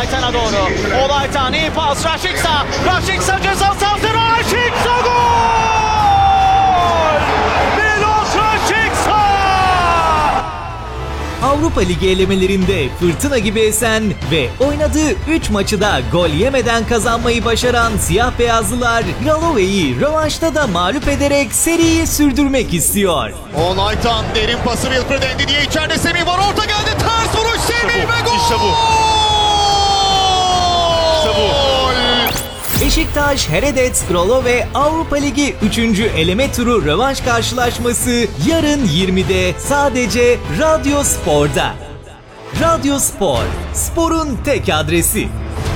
Olaytan'a doğru. Olaytan iyi pas. Rashica. Rashica ceza sahası. Rashica gol! Milos Rashica! Avrupa Ligi elemelerinde fırtına gibi esen ve oynadığı 3 maçı da gol yemeden kazanmayı başaran siyah beyazlılar Ralove'yi rövanşta da mağlup ederek seriyi sürdürmek istiyor. Olaytan derin pası Wilfred Ndidi diye içeride Semih var, orta geldi, ters vuruş Semih ve gol! İşte bu. İşte bu. Beşiktaş, Heredec, Ralove Avrupa Ligi 3. eleme turu rövanş karşılaşması yarın 20'de sadece Radyo Spor'da. Radyo Spor, sporun tek adresi.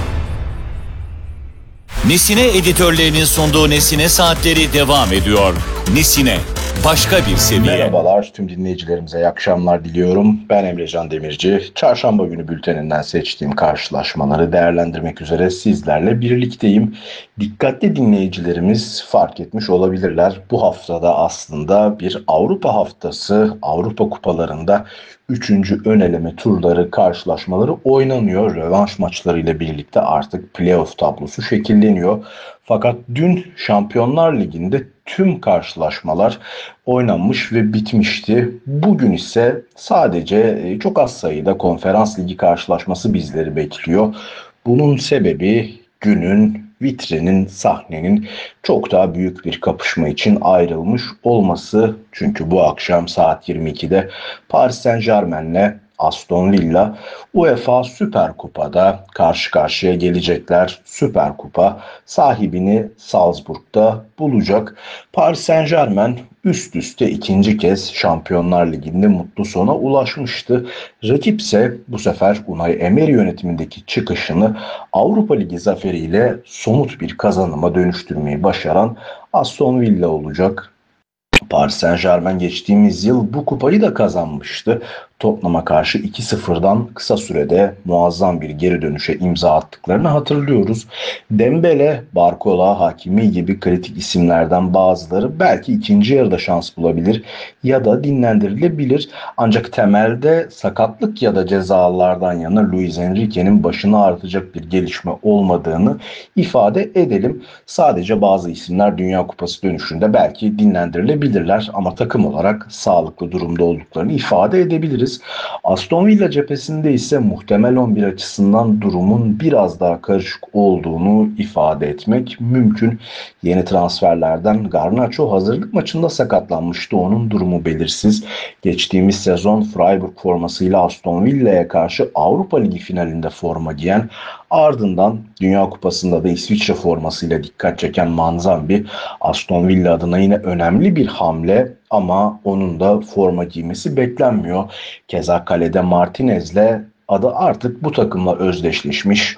Nesine editörlerinin sunduğu Nesine Saatleri devam ediyor. Nesine, başka bir seviye. Merhabalar tüm dinleyicilerimize, iyi akşamlar diliyorum. Ben Emrecan Demirci. Çarşamba günü bülteninden seçtiğim karşılaşmaları değerlendirmek üzere sizlerle birlikteyim. Dikkatli dinleyicilerimiz fark etmiş olabilirler. Bu haftada aslında bir Avrupa haftası, Avrupa kupalarında 3. ön eleme turları, karşılaşmaları oynanıyor. Rövanş maçları ile birlikte artık playoff tablosu şekilleniyor. Fakat dün Şampiyonlar Ligi'nde tüm karşılaşmalar oynanmış ve bitmişti. Bugün ise sadece çok az sayıda Konferans Ligi karşılaşması bizleri bekliyor. Bunun sebebi günün, vitrinin, sahnenin çok daha büyük bir kapışma için ayrılmış olması. Çünkü bu akşam saat 22'de Paris Saint-Germain'le Aston Villa UEFA Süper Kupa'da karşı karşıya gelecekler. Süper Kupa sahibini Salzburg'da bulacak. Paris Saint-Germain üst üste ikinci kez Şampiyonlar Ligi'nde mutlu sona ulaşmıştı. Rakipse bu sefer Unai Emery yönetimindeki çıkışını Avrupa Ligi zaferiyle somut bir kazanıma dönüştürmeyi başaran Aston Villa olacak. Paris Saint-Germain geçtiğimiz yıl bu kupayı da kazanmıştı. Tottenham'a karşı 2-0'dan kısa sürede muazzam bir geri dönüşe imza attıklarını hatırlıyoruz. Dembele, Barcola, Hakimi gibi kritik isimlerden bazıları belki ikinci yarıda şans bulabilir ya da dinlendirilebilir. Ancak temelde sakatlık ya da cezalardan yana Luis Enrique'nin başını ağrıtacak bir gelişme olmadığını ifade edelim. Sadece bazı isimler Dünya Kupası dönüşünde belki dinlendirilebilirler ama takım olarak sağlıklı durumda olduklarını ifade edebiliriz. Aston Villa cephesinde ise muhtemel 11 açısından durumun biraz daha karışık olduğunu ifade etmek mümkün. Yeni transferlerden Garnacho hazırlık maçında sakatlanmıştı. Onun durumu belirsiz. Geçtiğimiz sezon Freiburg formasıyla Aston Villa'ya karşı Avrupa Ligi finalinde forma giyen, ardından Dünya Kupası'nda da İsviçre formasıyla dikkat çeken Manzambi, Aston Villa adına yine önemli bir hamle ama onun da forma giymesi beklenmiyor. Keza kalede Martinez'le adı artık bu takımla özdeşleşmiş,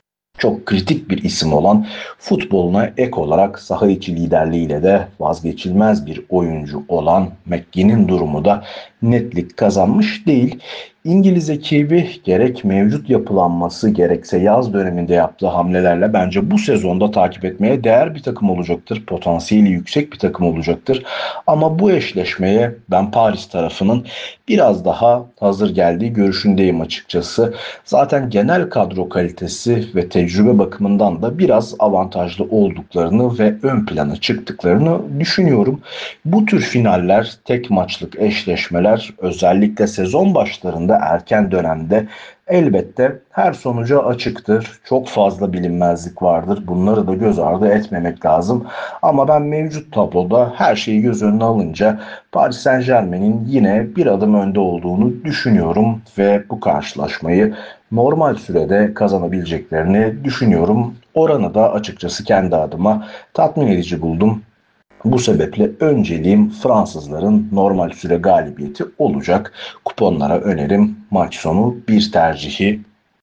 çok kritik bir isim olan, futboluna ek olarak saha içi liderliğiyle de vazgeçilmez bir oyuncu olan McGinn'in durumu da netlik kazanmış değil. İngiliz ekibi gerek mevcut yapılanması gerekse yaz döneminde yaptığı hamlelerle bence bu sezonda takip etmeye değer bir takım olacaktır. Potansiyeli yüksek bir takım olacaktır. Ama bu eşleşmeye ben Paris tarafının biraz daha hazır geldiği görüşündeyim açıkçası. Zaten genel kadro kalitesi ve tecrübe bakımından da biraz avantajlı olduklarını ve ön plana çıktıklarını düşünüyorum. Bu tür finaller, tek maçlık eşleşmeler özellikle sezon başlarında erken dönemde elbette her sonuca açıktır. Çok fazla bilinmezlik vardır. Bunları da göz ardı etmemek lazım. Ama ben mevcut tabloda her şeyi göz önüne alınca Paris Saint-Germain'in yine bir adım önde olduğunu düşünüyorum ve bu karşılaşmayı normal sürede kazanabileceklerini düşünüyorum. Oranı da açıkçası kendi adıma tatmin edici buldum. Bu sebeple önceliğim Fransızların normal süre galibiyeti olacak. Kuponlara önerim maç sonu bir tercihi.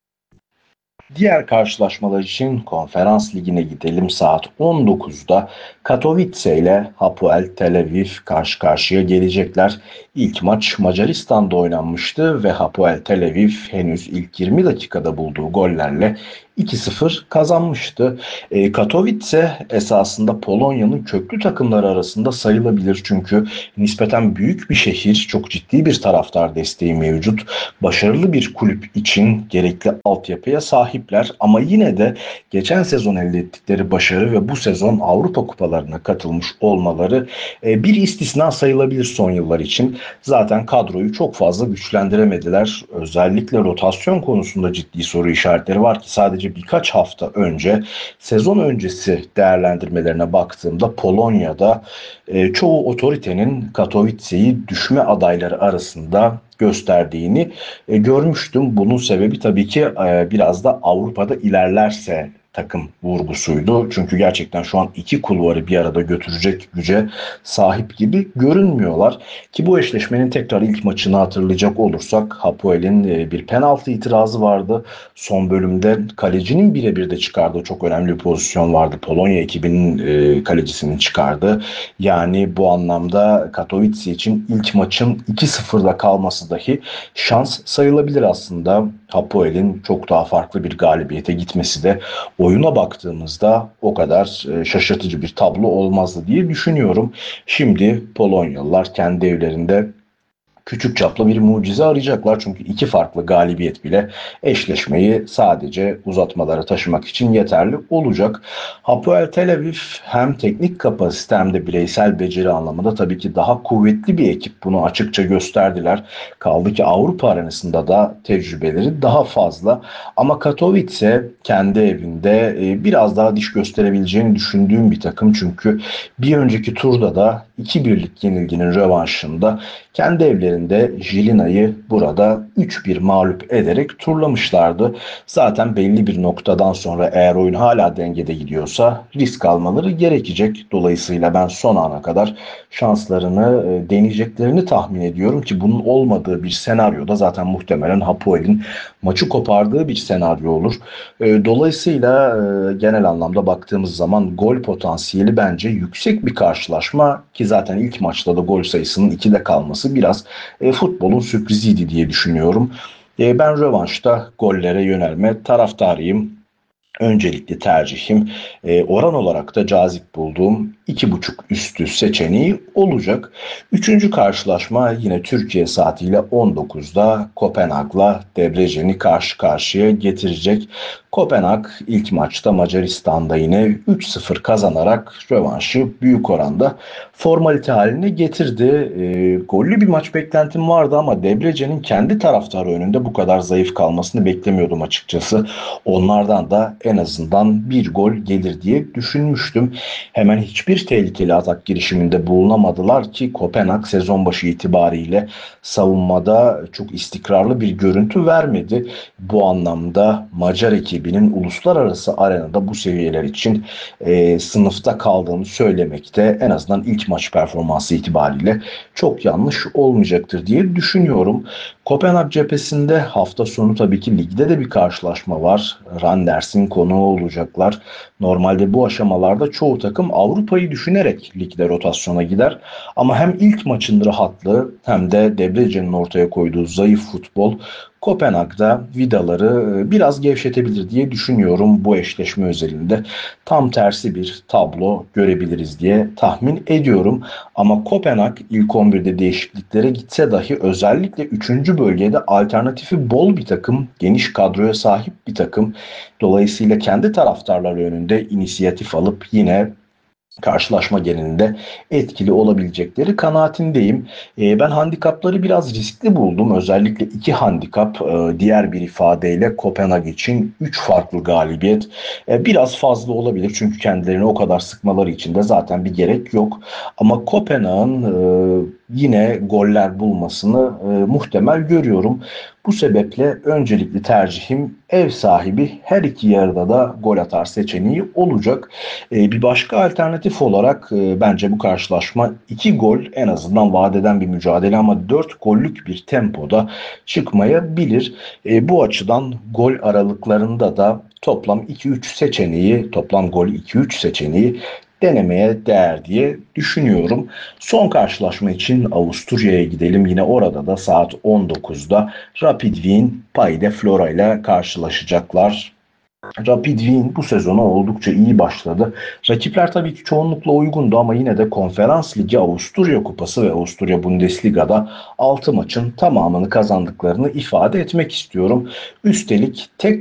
Diğer karşılaşmalar için Konferans Ligi'ne gidelim. Saat 19'da Katowice ile Hapoel Tel Aviv karşı karşıya gelecekler. İlk maç Macaristan'da oynanmıştı ve Hapoel Tel Aviv henüz ilk 20 dakikada bulduğu gollerle 2-0 kazanmıştı. Katowice esasında Polonya'nın köklü takımları arasında sayılabilir. Çünkü nispeten büyük bir şehir, çok ciddi bir taraftar desteği mevcut. Başarılı bir kulüp için gerekli altyapıya sahip sahipler ama yine de geçen sezon elde ettikleri başarı ve bu sezon Avrupa kupalarına katılmış olmaları bir istisna sayılabilir son yıllar için. Zaten kadroyu çok fazla güçlendiremediler. Özellikle rotasyon konusunda ciddi soru işaretleri var ki sadece birkaç hafta önce sezon öncesi değerlendirmelerine baktığımda Polonya'da çoğu otoritenin Katowice'yi düşme adayları arasında gösterdiğini görmüştüm. Bunun sebebi tabii ki biraz da Avrupa'da ilerlerse takım vurgusuydu. Çünkü gerçekten şu an iki kulvarı bir arada götürecek güce sahip gibi görünmüyorlar. Ki bu eşleşmenin tekrar ilk maçını hatırlayacak olursak Hapoel'in bir penaltı itirazı vardı. Son bölümde kalecinin birebir de çıkardığı çok önemli bir pozisyon vardı. Polonya ekibinin kalecisinin çıkardığı. Yani bu anlamda Katowice için ilk maçın 2-0'da kalması dahi şans sayılabilir aslında. Hapoel'in çok daha farklı bir galibiyete gitmesi de oyuna baktığımızda o kadar şaşırtıcı bir tablo olmazdı diye düşünüyorum. Şimdi Polonyalılar kendi evlerinde küçük çaplı bir mucize arayacaklar. Çünkü iki farklı galibiyet bile eşleşmeyi sadece uzatmalara taşımak için yeterli olacak. Hapoel Tel Aviv hem teknik kapasite hem de bireysel beceri anlamında tabii ki daha kuvvetli bir ekip. Bunu açıkça gösterdiler. Kaldı ki Avrupa arenasında da tecrübeleri daha fazla. Ama Katowice kendi evinde biraz daha diş gösterebileceğini düşündüğüm bir takım. Çünkü bir önceki turda da 2-1'lik yenilginin rövanşında kendi evlerinde Jilina'yı burada 3-1 mağlup ederek turlamışlardı. Zaten belli bir noktadan sonra eğer oyun hala dengede gidiyorsa risk almaları gerekecek. Dolayısıyla ben son ana kadar şanslarını deneyeceklerini tahmin ediyorum ki bunun olmadığı bir senaryoda zaten muhtemelen Hapoel'in maçı kopardığı bir senaryo olur. Dolayısıyla genel anlamda baktığımız zaman gol potansiyeli bence yüksek bir karşılaşma ki zaten ilk maçta da gol sayısının 2'de kalması biraz futbolun sürpriziydi diye düşünüyorum. Ben rövanşta gollere yönelme taraftarıyım. Öncelikli tercihim oran olarak da cazip bulduğum 2.5 üstü seçeneği olacak. Üçüncü karşılaşma yine Türkiye saatiyle 19'da Kopenhag'la Debrecen'i karşı karşıya getirecek. Kopenhag ilk maçta Macaristan'da yine 3-0 kazanarak rövanşı büyük oranda formalite haline getirdi. Gollü bir maç beklentim vardı ama Debrecen'in kendi taraftarı önünde bu kadar zayıf kalmasını beklemiyordum açıkçası. Onlardan da en azından bir gol gelir diye düşünmüştüm. Hemen hiçbir tehlikeli atak girişiminde bulunamadılar ki Kopenhag sezon başı itibariyle savunmada çok istikrarlı bir görüntü vermedi. Bu anlamda Macar ekibinin uluslararası arenada bu seviyeler için sınıfta kaldığını söylemekte en azından ilk maç performansı itibariyle çok yanlış olmayacaktır diye düşünüyorum. Kopenhag cephesinde hafta sonu tabii ki ligde de bir karşılaşma var. Randers'in konuğu olacaklar. Normalde bu aşamalarda çoğu takım Avrupa'yı düşünerek ligde rotasyona gider. Ama hem ilk maçın rahatlığı hem de Debrecen'in ortaya koyduğu zayıf futbol Kopenhag'da vidaları biraz gevşetebilir diye düşünüyorum bu eşleşme özelinde. Tam tersi bir tablo görebiliriz diye tahmin ediyorum. Ama Kopenhag ilk 11'de değişikliklere gitse dahi özellikle 3. bölgede alternatifi bol bir takım, geniş kadroya sahip bir takım. Dolayısıyla kendi taraftarları önünde inisiyatif alıp yine karşılaşma genelinde etkili olabilecekleri kanaatindeyim. Ben handikapları biraz riskli buldum. Özellikle iki handikap diğer bir ifadeyle Kopenhag için 3 farklı galibiyet biraz fazla olabilir. Çünkü kendilerini o kadar sıkmaları için de zaten bir gerek yok. Ama Kopenhag'ın yine goller bulmasını muhtemel görüyorum. Bu sebeple öncelikli tercihim ev sahibi her iki yarıda da gol atar seçeneği olacak. Bir başka alternatif olarak bence bu karşılaşma 2 gol en azından vaat eden bir mücadele ama 4 gollük bir tempoda çıkmayabilir. Bu açıdan gol aralıklarında da toplam 2-3 seçeneği, toplam gol 2-3 seçeneği denemeye değer diye düşünüyorum. Son karşılaşma için Avusturya'ya gidelim. Yine orada da saat 19'da Rapid Wien Pays de Flora ile karşılaşacaklar. Rapid Wien bu sezona oldukça iyi başladı. Rakipler tabii ki çoğunlukla uygundu ama yine de Konferans Ligi, Avusturya Kupası ve Avusturya Bundesliga'da 6 maçın tamamını kazandıklarını ifade etmek istiyorum. Üstelik tek